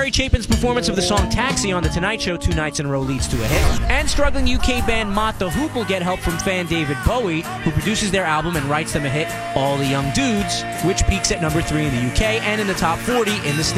Jerry Chapin's performance of the song Taxi on The Tonight Show 2 nights in a row leads to a hit. And struggling UK band Mott the Hoople get help from fan David Bowie, who produces their album and writes them a hit, All the Young Dudes, which peaks at number 3 in the UK and in the top 40 in the States.